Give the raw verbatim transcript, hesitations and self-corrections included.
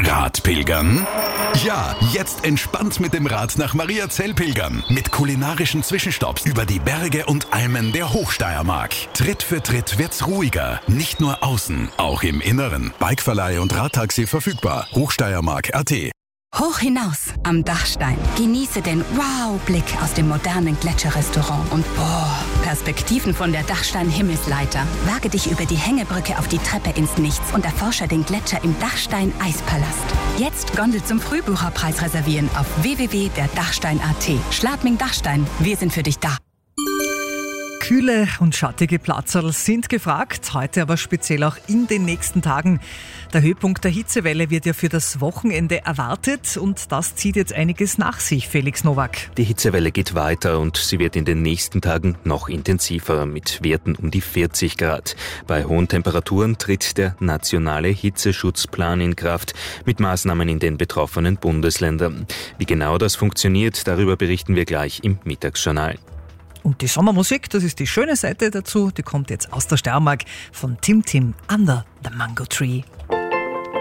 Radpilgern? Ja, jetzt entspannt mit dem Rad nach Mariazell pilgern. Mit kulinarischen Zwischenstopps über die Berge und Almen der Hochsteiermark. Tritt für Tritt wird's ruhiger. Nicht nur außen, auch im Inneren. Bikeverleih und Radtaxi verfügbar. Hochsteiermark punkt at. Hoch hinaus am Dachstein. Genieße den Wow-Blick aus dem modernen Gletscherrestaurant und boah, Perspektiven von der Dachstein-Himmelsleiter. Wage dich über die Hängebrücke auf die Treppe ins Nichts und erforsche den Gletscher im Dachstein-Eispalast. Jetzt Gondel zum Frühbucherpreis reservieren auf w w w punkt der dachstein punkt at. Schladming Dachstein, wir sind für dich da. Kühle und schattige Platzerl sind gefragt, heute aber speziell auch in den nächsten Tagen. Der Höhepunkt der Hitzewelle wird ja für das Wochenende erwartet und das zieht jetzt einiges nach sich, Felix Nowak. Die Hitzewelle geht weiter und sie wird in den nächsten Tagen noch intensiver mit Werten um die vierzig Grad. Bei hohen Temperaturen tritt der nationale Hitzeschutzplan in Kraft mit Maßnahmen in den betroffenen Bundesländern. Wie genau das funktioniert, darüber berichten wir gleich im Mittagsjournal. Und die Sommermusik, das ist die schöne Seite dazu, die kommt jetzt aus der Steiermark von Tim Tim Under the Mango Tree.